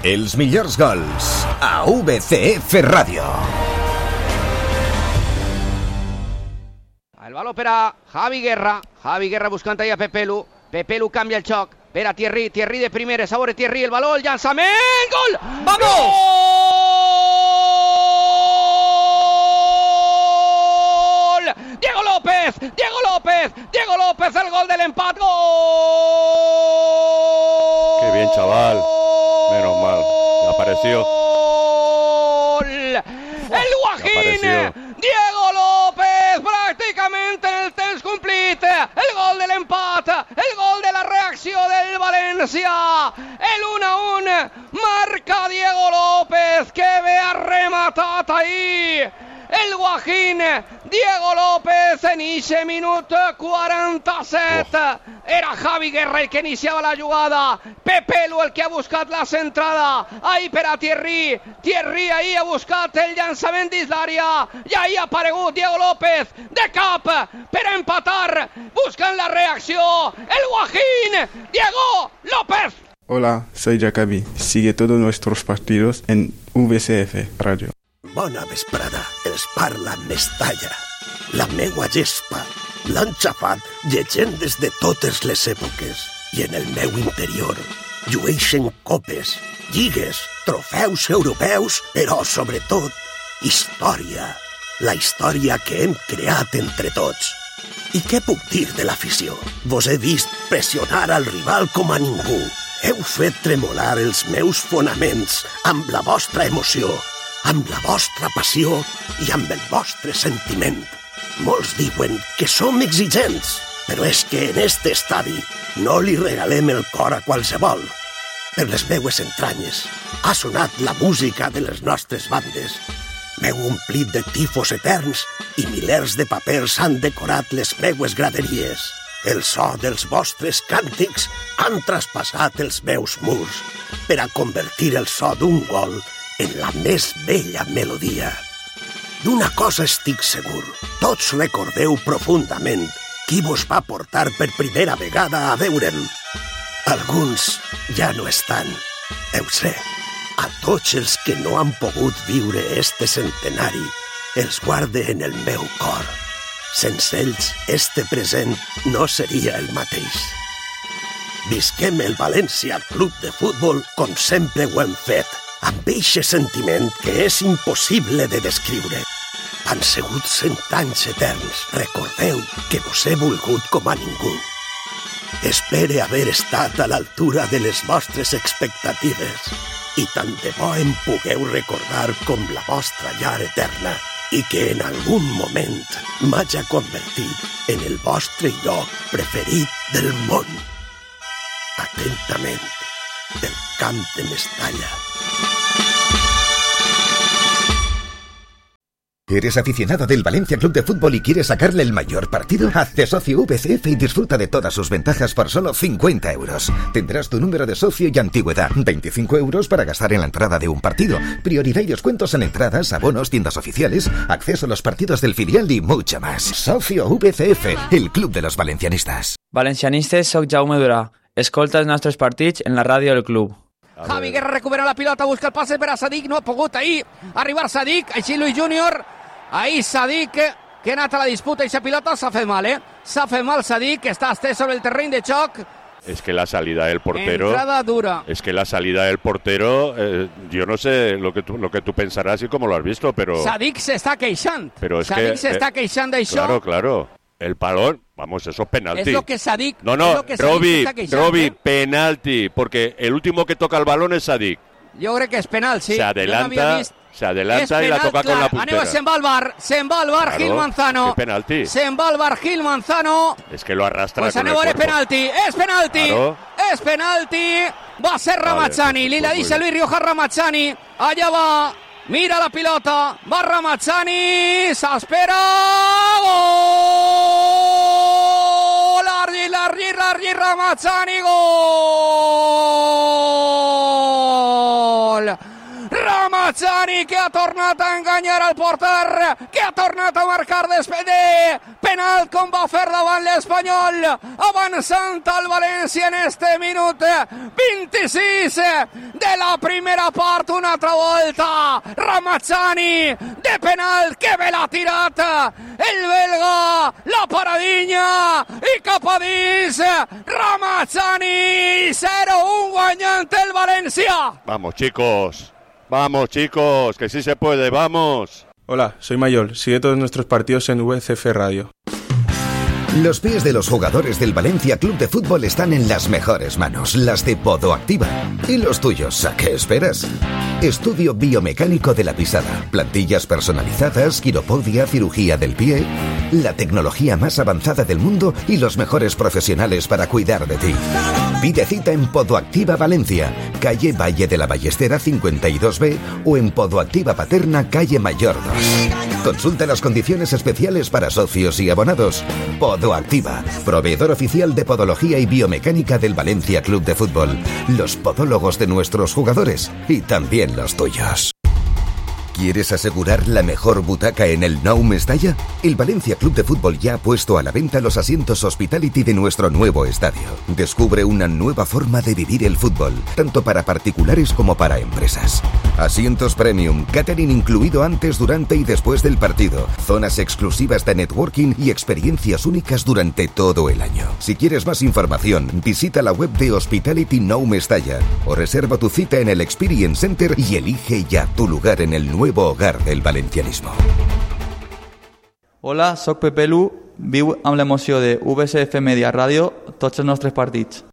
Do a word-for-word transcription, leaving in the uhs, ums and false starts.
Els millors gols a V C F Ràdio. El baló per a Javi Guerra. Javi Guerra buscant ahí a Pepelu. Pepelu canvia el xoc. Per a Thierry. Thierry de primeres. A veure Thierry, el baló, el llançament. Gol! ¡Vamos! ¡Gol! Diego López. Diego López. Diego López, el gol del empat. ¡Gol! ¡Qué bien, chaval! Menos mal. Apareció. El Guajín. Diego López, pràcticament en el temps complit. El gol de l'empat, el gol de la reacció del València. El u a u marca Diego López, que bé ha rematat ahir el Guajín. Diego López en ixe minut quaranta-set. Oh. Era Javi Guerra el que iniciava la jugada. Pepelu el que ha buscat la centrada. Ahí per a Thierry. Thierry ahí ha buscat el llançament dins l'àrea. I ahí ha aparegut Diego López de cap per empatar. Buscant la reacció. El Guajín. Diego López. Hola, soy Jacobi. Sigue todos nuestros partidos en V C F Radio. Bona vesprada, els parla Mestalla. La meua gespa l'han xafat llegendes de totes les èpoques i en el meu interior llueixen copes, lligues, trofeus europeus, però sobretot història. La història que hem creat entre tots. I què puc dir de l'afició? Vos he vist pressionar al rival com a ningú. Heu fet tremolar els meus fonaments amb la vostra emoció, amb la vostra passió i amb el vostre sentiment. Molts diuen que som exigents, però és que en este estadi no li regalem el cor a qualsevol. Per les meues entranyes ha sonat la música de les nostres bandes. M'heu omplit de tifos eterns i milers de papers han decorat les meues graderies. El so dels vostres càntics han traspassat els meus murs per a convertir el so d'un gol en la més bella melodia. D'una cosa estic segur, tots recordeu profundament qui vos va portar per primera vegada a veure'm. Alguns ja no estan, ho sé. A tots els que no han pogut viure este centenari, els guarde en el meu cor. Sense ells, este present no seria el mateix. Visquem el València Club de Futbol com sempre ho hem fet, amb eixe sentiment que és impossible de descriure. Han sigut cent anys eterns. Recordeu que vos he volgut com a ningú. Espere haver estat a l'altura de les vostres expectatives i tant de bo em pugueu recordar com la vostra llar eterna i que en algun moment m'haja convertit en el vostre lloc preferit del món. Atentament, del Camp de Mestalla. ¿Eres aficionado del Valencia Club de Fútbol y quieres sacarle el mayor partido? Hazte socio V C F y disfruta de todas sus ventajas por solo cincuenta euros. Tendrás tu número de socio y antigüedad. veinticinco euros para gastar en la entrada de un partido. Prioridad y descuentos en entradas, abonos, tiendas oficiales, acceso a los partidos del filial y mucho más. Socio V C F, el club de los valencianistas. Valencianistes, soc Jaume Durà. Escolta els nostres partits en la ràdio del club. Javi Guerra recupera la pilota, busca el passe per a Sadik, no ha pogut ahir arribar Sadik, així Luis Júnior. Ahí Sadik, que ha anat a la disputa i esa pilota s'ha fet mal, eh? S'ha fet mal Sadik, que està estès sobre el terreny de xoc. Es que la salida del portero... Entrada dura. Es que la salida del portero, eh, yo no sé lo que, tú, lo que tú pensarás y cómo lo has visto, pero... Sadik s'està queixant. Pero es Sadik que, s'està eh, queixant d'això. Claro, claro. El balón, vamos, eso es penalti. Es lo que Sadik... No, no, Robi, Robi, eh? penalti, porque el último que toca el balón es Sadik. Jo crec que és penal, sí. Se adelanta... No Se adelanta y la toca clar. Con la puntera. Aneu, se'n va al bar, se'n va al bar claro, Gil Manzano. Es penalti. Se'n va al bar Gil Manzano. Es que lo arrastra pues con el cuerpo. Penalti, és penalti, claro. és penalti. Va ser Ramazzani, vale, li la dice Luis Rioja Ramazzani. Allà va, mira la pilota, va Ramazzani, s'espera. Gol! Largi, largi, largi, Ramazzani, gol! Ramazzani! Ramazzani che ha tornato a enganyar el porter, que ha tornat a marcar despedé, penal com va fer davant l'Espanyol, avançant el València en este minut vint-i-sis de la primera part. Una altra volta Ramazzani de penal, que bé l'ha tirat el belga, la paradinha i cap a dins Ramazzani, zero un guanyant el València. Vamos chicos, vamos chicos, que sí se puede, vamos. Hola, soy Mayol, sigue todos nuestros partidos en V C F Radio. Los pies de los jugadores del Valencia Club de Fútbol están en las mejores manos, las de Podoactiva. ¿Y los tuyos? ¿A qué esperas? Estudio biomecánico de la pisada, plantillas personalizadas, quiropodia, cirugía del pie, la tecnología más avanzada del mundo y los mejores profesionales para cuidar de ti. Pide cita en Podoactiva Valencia, calle Valle de la Ballestera cincuenta y dos B o en Podoactiva Paterna, calle Mayor dos. Consulta las condiciones especiales para socios y abonados. Podoactiva, proveedor oficial de podología y biomecánica del Valencia Club de Fútbol. Los podólogos de nuestros jugadores y también los tuyos. ¿Quieres asegurar la mejor butaca en el Nou Mestalla? El Valencia Club de Fútbol ya ha puesto a la venta los asientos Hospitality de nuestro nuevo estadio. Descubre una nueva forma de vivir el fútbol, tanto para particulares como para empresas. Asientos premium, catering incluido antes, durante y después del partido, zonas exclusivas de networking y experiencias únicas durante todo el año. Si quieres más información, visita la web de Hospitality Nou Mestalla o reserva tu cita en el Experience Center y elige ya tu lugar en el nuevo hogar del valencianismo. Hola, soc Pepe Lu, viu amb l'emoció de V C F Media Ràdio tots els nostres partits.